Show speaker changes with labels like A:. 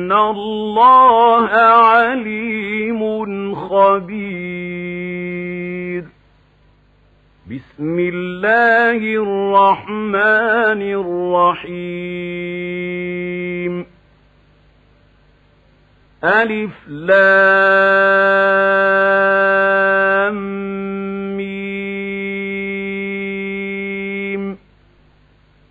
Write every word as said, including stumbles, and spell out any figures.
A: إِنَّ اللَّهَ عَلِيمٌ خَبِيرٌ. بسم الله الرحمن الرحيم. ألف لام